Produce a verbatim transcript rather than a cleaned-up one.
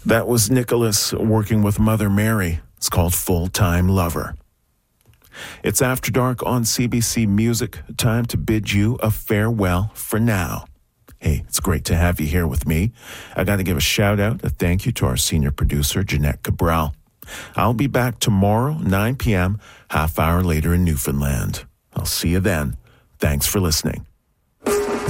That was Nicholas working with Mother Mary. It's called Full-Time Lover. It's After Dark on C B C Music. Time to bid you a farewell for now. Hey, it's great to have you here with me. I got to give a shout out, a thank you to our senior producer, Jeanette Cabral. I'll be back tomorrow, nine p.m., half hour later in Newfoundland. I'll see you then. Thanks for listening.